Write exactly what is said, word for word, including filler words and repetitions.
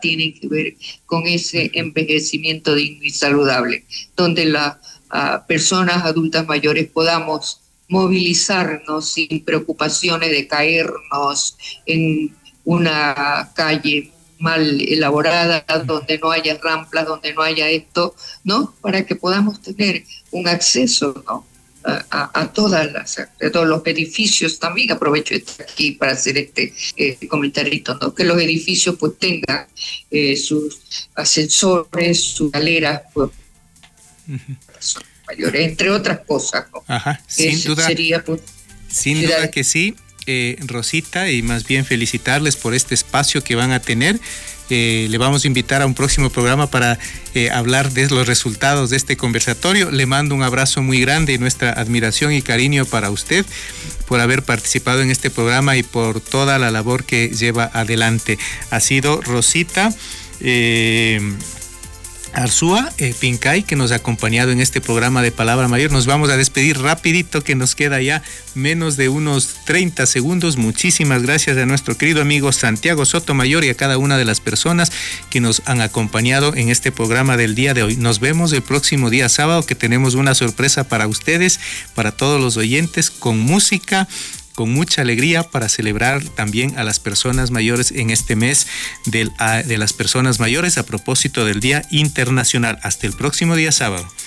tienen que ver con ese envejecimiento digno y saludable, donde las uh, personas adultas mayores podamos movilizarnos sin preocupaciones de caernos en una calle mal elaborada, donde no haya rampas, donde no haya esto, ¿no? Para que podamos tener un acceso, ¿no? a, a, a todas las, a todos los edificios. También aprovecho de estar aquí para hacer este eh, comentarito, ¿no? Que los edificios pues tengan eh, sus ascensores, sus escaleras, pues, uh-huh. mayores, entre otras cosas, ¿no? Ajá, sin Ese duda. Sería, pues, sin ciudad... duda que sí. Eh, Rosita, y más bien felicitarles por este espacio que van a tener. Eh, le vamos a invitar a un próximo programa para eh, hablar de los resultados de este conversatorio. Le mando un abrazo muy grande y nuestra admiración y cariño para usted por haber participado en este programa y por toda la labor que lleva adelante. Ha sido Rosita eh, Arzúa eh, Pincay, que nos ha acompañado en este programa de Palabra Mayor. Nos vamos a despedir rapidito, que nos queda ya menos de unos treinta segundos. Muchísimas gracias a nuestro querido amigo Santiago Sotomayor y a cada una de las personas que nos han acompañado en este programa del día de hoy. Nos vemos el próximo día sábado, que tenemos una sorpresa para ustedes, para todos los oyentes, con música, con mucha alegría, para celebrar también a las personas mayores en este mes del, a, de las personas mayores, a propósito del Día Internacional. Hasta el próximo día sábado.